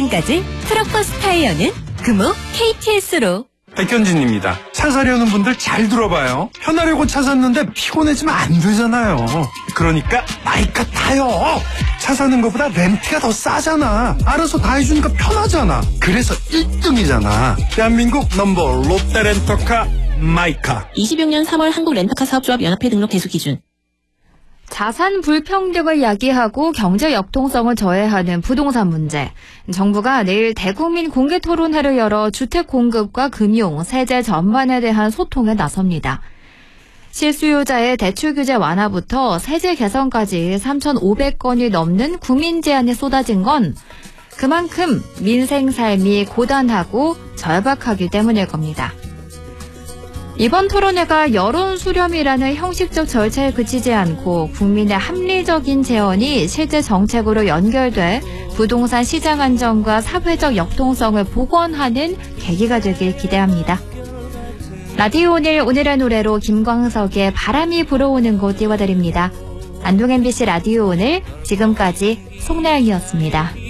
지금까지 트럭버스 타이어는 금호 KTS로. 백현진입니다. 차 사려는 분들 잘 들어봐요. 편하려고 차 샀는데 피곤해지면 안 되잖아요. 그러니까 마이카 타요. 차 사는 것보다 렌트가 더 싸잖아. 알아서 다 해주니까 편하잖아. 그래서 1등이잖아. 대한민국 넘버 롯데렌터카 마이카. 26년 3월 한국렌터카 사업조합 연합회 등록 개수 기준. 자산 불평등을 야기하고 경제 역동성을 저해하는 부동산 문제. 정부가 내일 대국민 공개 토론회를 열어 주택 공급과 금융, 세제 전반에 대한 소통에 나섭니다. 실수요자의 대출 규제 완화부터 세제 개선까지 3,500건이 넘는 국민 제안이 쏟아진 건 그만큼 민생 삶이 고단하고 절박하기 때문일 겁니다. 이번 토론회가 여론 수렴이라는 형식적 절차에 그치지 않고 국민의 합리적인 제언이 실제 정책으로 연결돼 부동산 시장 안정과 사회적 역동성을 복원하는 계기가 되길 기대합니다. 라디오 오늘의 노래로 김광석의 바람이 불어오는 곳 띄워드립니다. 안동 MBC 라디오 오늘 지금까지 송나영이었습니다.